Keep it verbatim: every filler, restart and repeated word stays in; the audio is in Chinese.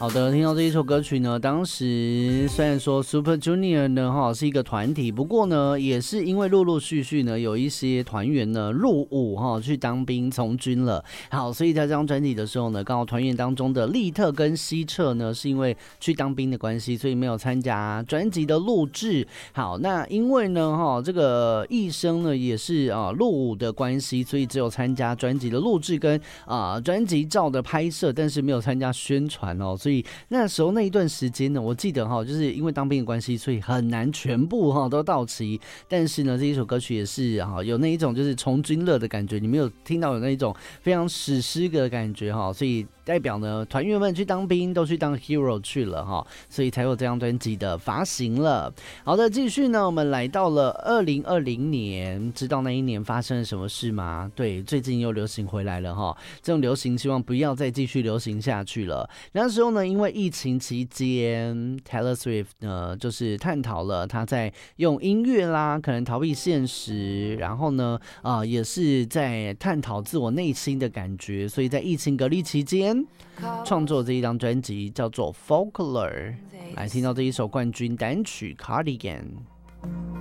好的，听到这一首歌曲呢，当时虽然说 Super Junior 呢哈是一个团体，不过呢也是因为陆陆续续呢有一些团员呢入伍哈去当兵从军了。好，所以在这张专辑的时候呢，刚好团员当中的利特跟西澈呢是因为去当兵的关系，所以没有参加专辑的录制。好，那因为呢哈这个艺生呢也是啊入伍的关系，所以只有参加专辑的录制跟啊专辑照的拍摄，但是没有参加宣传哦，所以。所以那时候那一段时间呢，我记得哈，就是因为当兵的关系，所以很难全部哈都到齐。但是呢，这一首歌曲也是哈有那一种就是从军乐的感觉，你没有听到有那一种非常史诗的感觉哈，所以代表呢团员们去当兵都去当 hero 去了哈，所以才有这张专辑的发行了。好的，继续呢，我们来到了二零二零年，知道那一年发生了什么事吗？对，最近又流行回来了哈，这种流行希望不要再继续流行下去了。那时候呢，因为疫情期间 Taylor Swift 呢就是探讨了他在用音乐啦可能逃避现实，然后呢啊、呃、也是在探讨自我内心的感觉，所以在疫情隔离期间创作这一张专辑叫做 Folklore。 来听到这一首冠军单曲 Cardigan。